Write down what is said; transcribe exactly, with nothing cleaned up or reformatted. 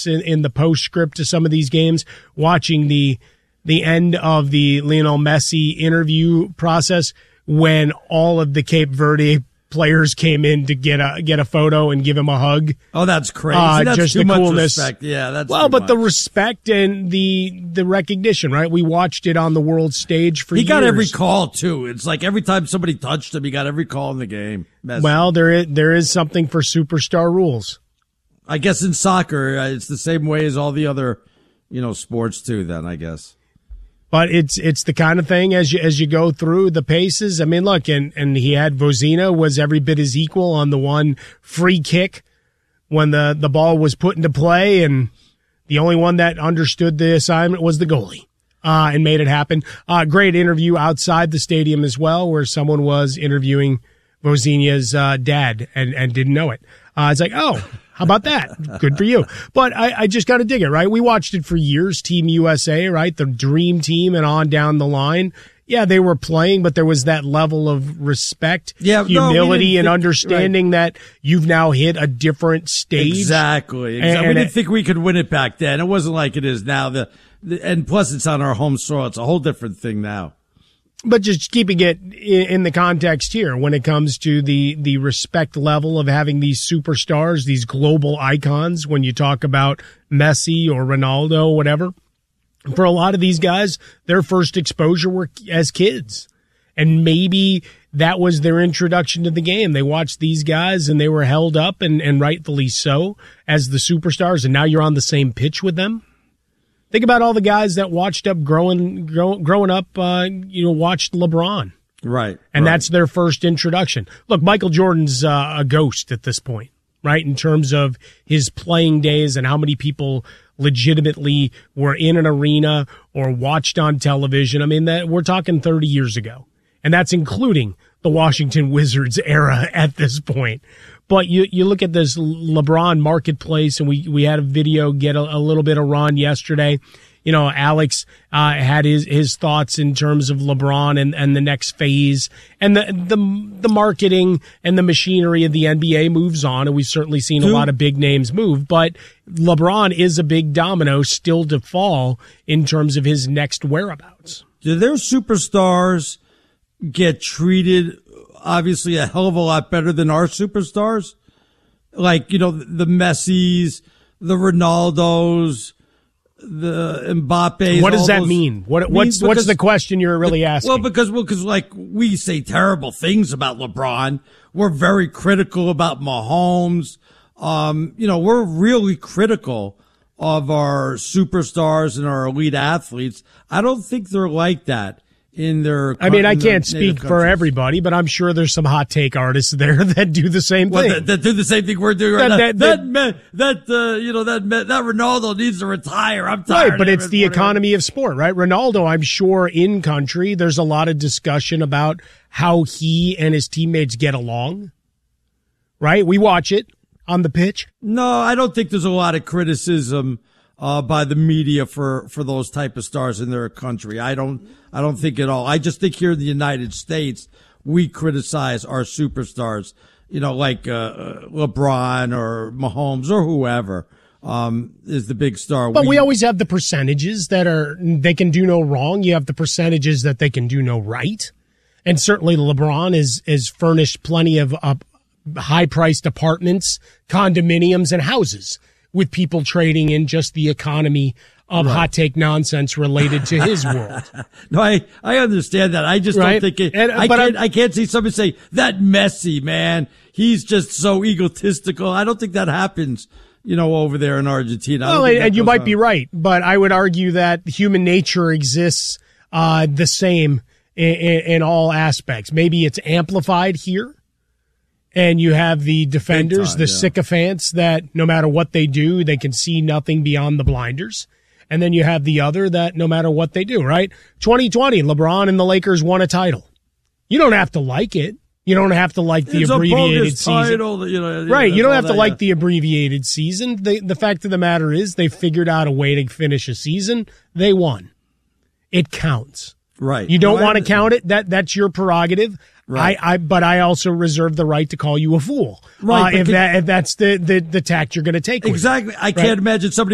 moments in, in the postscript to some of these games, watching the the end of the Lionel Messi interview process when all of the Cape Verde players came in to get a get a photo and give him a hug. Oh, that's crazy. Uh, that's just too the much coolness. Respect. Yeah, that's well, too but much. the respect and the the recognition, right? We watched it on the world stage for he years. got every call too. It's like every time somebody touched him, he got every call in the game. Messi. Well, there is there is something for superstar rules. I guess in soccer, uh, it's the same way as all the other, you know, sports too. Then I guess. But it's it's the kind of thing as you as you go through the paces. I mean, look, and, and he had Vozina was every bit as equal on the one free kick when the, the ball was put into play, and the only one that understood the assignment was the goalie uh, and made it happen. Uh, great interview outside the stadium as well, where someone was interviewing Vozina's uh, dad and, and didn't know it. Uh, it's like, oh, how about that? Good for you. But I, I just got to dig it, right? We watched it for years, Team U S A, right? The dream team and on down the line. Yeah, they were playing, but there was that level of respect, yeah, humility, no, and think, understanding right. that you've now hit a different stage. Exactly. exactly. And, we didn't it, think we could win it back then. It wasn't like it is now. The, the and plus, it's on our home soil. It's a whole different thing now. But just keeping it in the context here, when it comes to the, the respect level of having these superstars, these global icons, when you talk about Messi or Ronaldo, or whatever, for a lot of these guys, their first exposure were as kids. And maybe that was their introduction to the game. They watched these guys and they were held up, and, and rightfully so, as the superstars, and now you're on the same pitch with them. Think about all the guys that watched up growing, grow, growing up, uh, you know, watched LeBron. Right. And right. that's their first introduction. Look, Michael Jordan's uh, a ghost at this point, right? In terms of his playing days and how many people legitimately were in an arena or watched on television. I mean, that we're talking thirty years ago. And that's including the Washington Wizards era at this point. But you, you look at this LeBron marketplace, and we, we had a video get a, a little bit of run yesterday. You know, Alex uh, had his, his thoughts in terms of LeBron and, and the next phase. And the, the the marketing and the machinery of the N B A moves on, and we've certainly seen Dude. a lot of big names move. But LeBron is a big domino still to fall in terms of his next whereabouts. Do their superstars get treated obviously a hell of a lot better than our superstars? Like, you know, the Messis, the Ronaldos, the Mbappes. What does that those, mean? What what's because, what's the question you're really asking? Well, because well, because like we say terrible things about LeBron, we're very critical about Mahomes. Um, you know, we're really critical of our superstars and our elite athletes. I don't think they're like that in their. I mean, I their can't speak for countries. everybody, but I'm sure there's some hot take artists there that do the same Well, thing. that, that do the same thing we're doing right That- now. that- That that, that uh, you know that that Ronaldo needs to retire. I'm tired. Right, but of it's it. the Whatever. economy of sport, right? Ronaldo, I'm sure in country, there's a lot of discussion about how he and his teammates get along, right? We watch it on the pitch. No, I don't think there's a lot of criticism uh, by the media for, for those type of stars in their country. I don't, I don't think at all. I just think here in the United States, we criticize our superstars, you know, like, uh, LeBron or Mahomes or whoever, um, is the big star. But we, we always have the percentages that are, they can do no wrong. You have the percentages that they can do no right. And certainly LeBron is, is furnished plenty of, uh, high priced apartments, condominiums, and houses with people trading in just the economy of right. hot take nonsense related to his world. No, I, I understand that. I just right? don't think it, and, I but can't, I'm, I can't see somebody say that Messi, man. He's just so egotistical. I don't think that happens, you know, over there in Argentina. Well, and, and you might on. be right, but I would argue that human nature exists, uh, the same in, in, in all aspects. Maybe it's amplified here. And you have the defenders, time, the yeah. sycophants that no matter what they do, they can see nothing beyond the blinders. And then you have the other that no matter what they do, right? twenty twenty, LeBron and the Lakers won a title. You don't have to like it. You don't have to like the it's abbreviated a season. Title, you know, right. You don't have to that, like yeah. the abbreviated season. The, the fact of the matter is they figured out a way to finish a season. They won. It counts. Right. You don't no, want to count it. That That's your prerogative. Right. I, I, but I also reserve the right to call you a fool. Right. Uh, if that, if that's the, the, the tact you're going to take. Exactly. With it, I right? can't imagine somebody